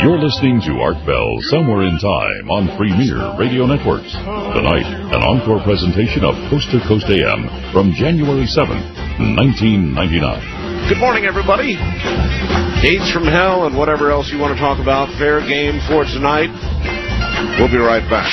You're listening to Art Bell Somewhere in Time on Premier Radio Networks. Tonight, an encore presentation of Coast to Coast AM from January 7th, 1999. Good morning, everybody. Gates from Hell and whatever else you want to talk about. Fair game for tonight. We'll be right back.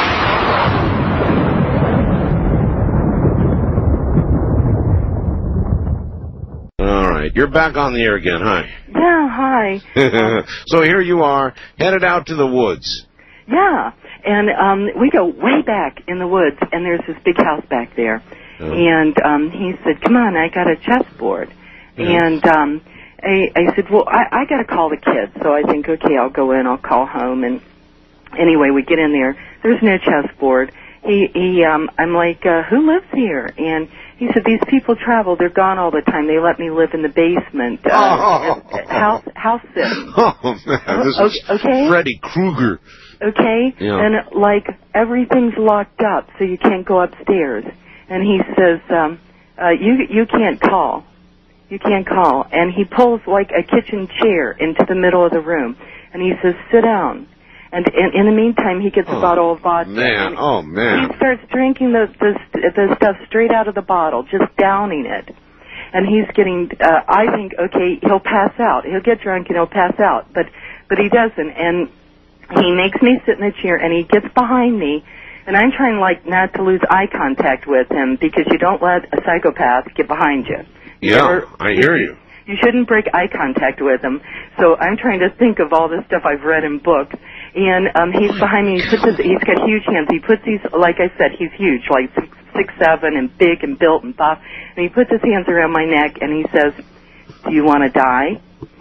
All right, you're back on the air again. Hi. Yeah, hi. So here you are, headed out to the woods. Yeah, and we go way back in the woods, and there's this big house back there. Oh. And he said, come on, I got a chessboard. Yeah. And I said, well, I got to call the kids. So I think, okay, I'll go in, I'll call home. And anyway, we get in there. There's no chessboard. I'm like, who lives here? And he said, these people travel. They're gone all the time. They let me live in the basement. House sitting. Oh, man. This is okay? Freddy Krueger. Okay? Yeah. And, like, everything's locked up, so you can't go upstairs. And he says, you can't call. You can't call. And he pulls, like, a kitchen chair into the middle of the room. And he says, sit down. And in the meantime, he gets a bottle of vodka. Man, man. He starts drinking the stuff straight out of the bottle, just downing it. And he's getting, I think, okay, he'll pass out. He'll get drunk and he'll pass out. But he doesn't. And he makes me sit in the chair, and he gets behind me. And I'm trying, like, not to lose eye contact with him, because you don't let a psychopath get behiins you. Yeah, I hear you. You shouldn't break eye contact with him. So I'm trying to think of all this stuff I've read in books. And he's behind me. He's got huge hands. He puts these, like I said, he's huge, like 6'7", and big and built and buff. And he puts his hands around my neck, and he says, do you want to die?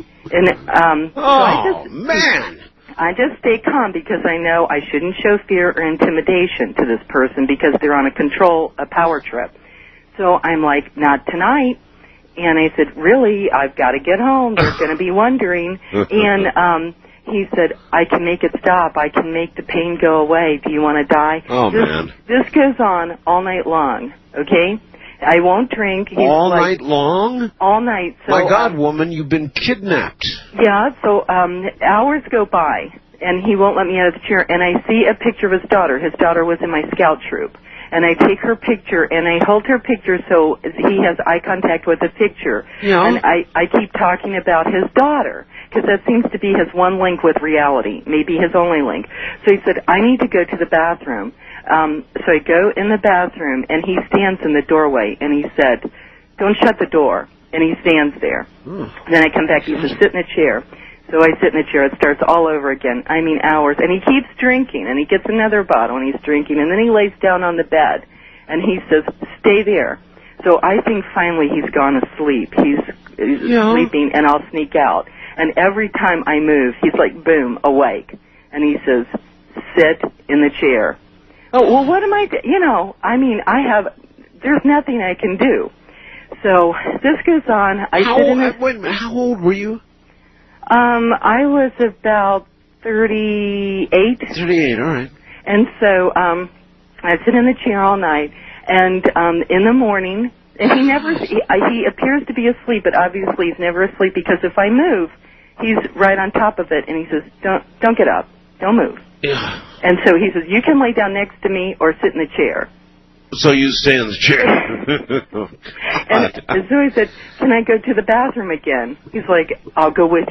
And man! I just stay calm, because I know I shouldn't show fear or intimidation to this person, because they're on a power trip. So I'm like, not tonight. And I said, really, I've got to get home. They're going to be wondering. And he said, I can make it stop. I can make the pain go away. Do you want to die? Man. This goes on all night long, okay? I won't drink. All night long? All night. So, my God, woman, you've been kidnapped. Yeah, so hours go by, and he won't let me out of the chair. And I see a picture of his daughter. His daughter was in my scout troop. And I take her picture, and I hold her picture so he has eye contact with the picture. Yeah. And I keep talking about his daughter, because that seems to be his one link with reality, maybe his only link. So he said, I need to go to the bathroom. So I go in the bathroom, and he stands in the doorway, and he said, don't shut the door. And he stands there. Then I come back, he says, sit in a chair. So I sit in the chair. It starts all over again. I mean, hours. And he keeps drinking, and he gets another bottle, and he's drinking. And then he lays down on the bed, and he says, stay there. So I think finally he's gone asleep. He's sleeping, and I'll sneak out. And every time I move, he's like, boom, awake. And he says, sit in the chair. Oh, well, what am I doing? You know, I mean, there's nothing I can do. So this goes on. Wait a minute, how old were you? I was about 38. 38, all right. And so I sit in the chair all night, and in the morning, and he appears to be asleep, but obviously he's never asleep, because if I move, he's right on top of it, and he says, don't get up, don't move. Yeah. And so he says, you can lay down next to me or sit in the chair. So you stay in the chair. And so I said, can I go to the bathroom again? He's like, I'll go with